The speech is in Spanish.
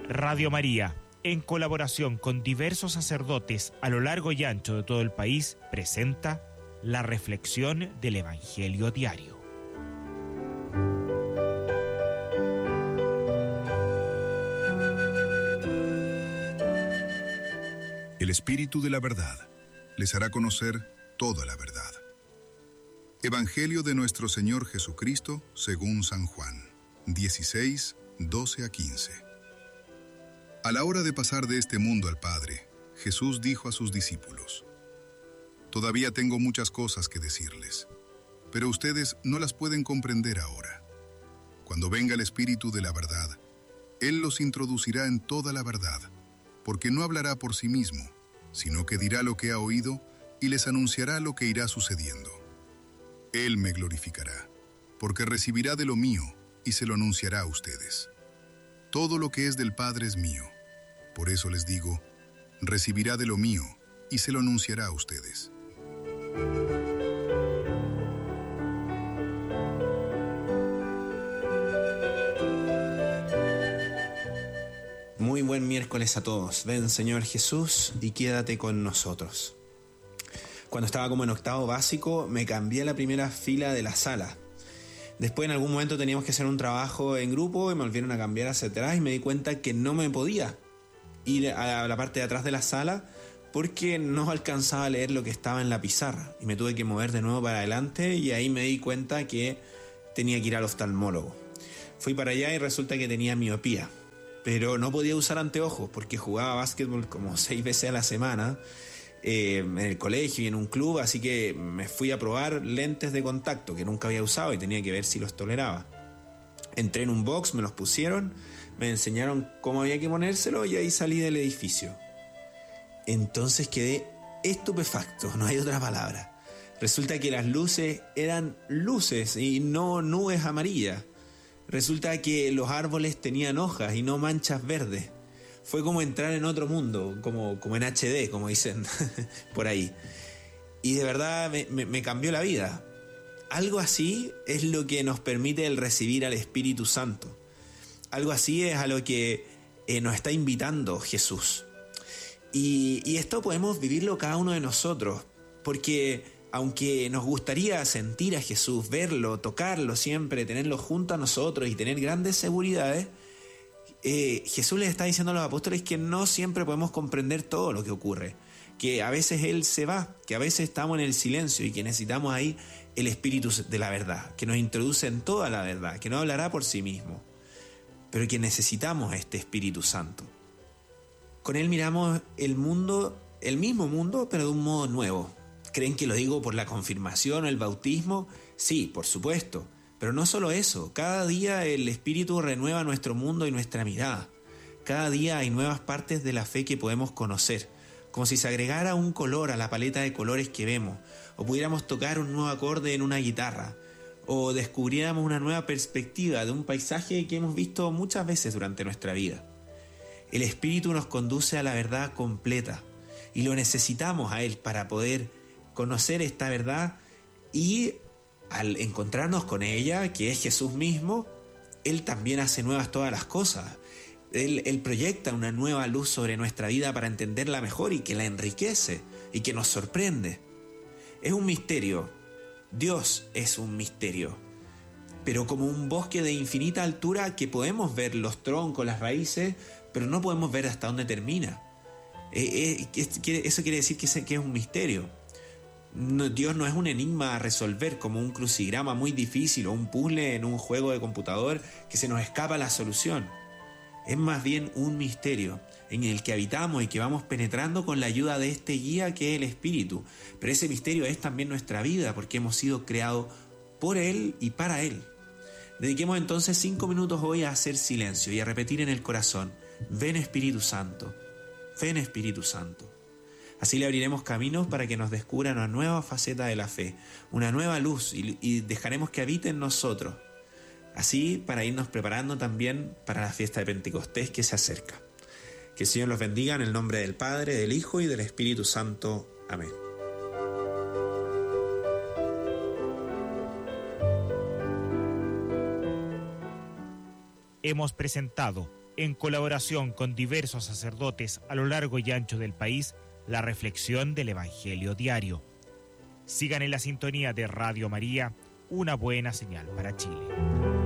Radio María, en colaboración con diversos sacerdotes a lo largo y ancho de todo el país, presenta la reflexión del Evangelio diario. El Espíritu de la verdad les hará conocer toda la verdad. Evangelio de nuestro Señor Jesucristo según San Juan, 16, 12 a 15. A la hora de pasar de este mundo al Padre, Jesús dijo a sus discípulos: «Todavía tengo muchas cosas que decirles, pero ustedes no las pueden comprender ahora. Cuando venga el Espíritu de la verdad, Él los introducirá en toda la verdad, porque no hablará por sí mismo, sino que dirá lo que ha oído y les anunciará lo que irá sucediendo. Él me glorificará, porque recibirá de lo mío y se lo anunciará a ustedes. Todo lo que es del Padre es mío. Por eso les digo, recibirá de lo mío y se lo anunciará a ustedes». Muy buen miércoles a todos. Ven, Señor Jesús, y quédate con nosotros. Cuando estaba como en octavo básico, me cambié a la primera fila de la sala. Después en algún momento teníamos que hacer un trabajo en grupo y me volvieron a cambiar hacia atrás y me di cuenta que no me podía ir a la parte de atrás de la sala porque no alcanzaba a leer lo que estaba en la pizarra y me tuve que mover de nuevo para adelante y ahí me di cuenta que tenía que ir al oftalmólogo. Fui para allá y resulta que tenía miopía, pero no podía usar anteojos porque jugaba básquetbol como 6 veces a la semana en el colegio y en un club, así que me fui a probar lentes de contacto que nunca había usado y tenía que ver si los toleraba. Entré en un box, me los pusieron, me enseñaron cómo había que ponérselos y ahí salí del edificio. Entonces quedé estupefacto, no hay otra palabra. Resulta que las luces eran luces y no nubes amarillas. Resulta que los árboles tenían hojas y no manchas verdes. Fue como entrar en otro mundo, como en HD, como dicen por ahí. Y de verdad me cambió la vida. Algo así es lo que nos permite el recibir al Espíritu Santo. Algo así es a lo que nos está invitando Jesús. Y esto podemos vivirlo cada uno de nosotros, porque aunque nos gustaría sentir a Jesús, verlo, tocarlo siempre, tenerlo junto a nosotros y tener grandes seguridades, Jesús les está diciendo a los apóstoles que no siempre podemos comprender todo lo que ocurre, que a veces Él se va, que a veces estamos en el silencio y que necesitamos ahí el Espíritu de la verdad, que nos introduce en toda la verdad, que no hablará por sí mismo, pero que necesitamos este Espíritu Santo. Con Él miramos el mundo, el mismo mundo, pero de un modo nuevo. ¿Creen que lo digo por la confirmación o el bautismo? Sí, por supuesto. Pero no solo eso, cada día el Espíritu renueva nuestro mundo y nuestra mirada. Cada día hay nuevas partes de la fe que podemos conocer, como si se agregara un color a la paleta de colores que vemos, o pudiéramos tocar un nuevo acorde en una guitarra, o descubriéramos una nueva perspectiva de un paisaje que hemos visto muchas veces durante nuestra vida. El Espíritu nos conduce a la verdad completa, y lo necesitamos a Él para poder conocer esta verdad y al encontrarnos con ella, que es Jesús mismo, Él también hace nuevas todas las cosas. Él proyecta una nueva luz sobre nuestra vida para entenderla mejor y que la enriquece y que nos sorprende. Es un misterio. Dios es un misterio. Pero como un bosque de infinita altura que podemos ver los troncos, las raíces, pero no podemos ver hasta dónde termina. Eso quiere decir que es un misterio. No, Dios no es un enigma a resolver como un crucigrama muy difícil o un puzzle en un juego de computador que se nos escapa la solución. Es más bien un misterio en el que habitamos y que vamos penetrando con la ayuda de este guía que es el Espíritu. Pero ese misterio es también nuestra vida porque hemos sido creados por Él y para Él. Dediquemos entonces 5 minutos hoy a hacer silencio y a repetir en el corazón: ven Espíritu Santo, ven Espíritu Santo. Así le abriremos caminos para que nos descubra una nueva faceta de la fe, una nueva luz y dejaremos que habite en nosotros. Así para irnos preparando también para la fiesta de Pentecostés que se acerca. Que el Señor los bendiga en el nombre del Padre, del Hijo y del Espíritu Santo. Amén. Hemos presentado en colaboración con diversos sacerdotes a lo largo y ancho del país, la reflexión del Evangelio diario. Sigan en la sintonía de Radio María, una buena señal para Chile.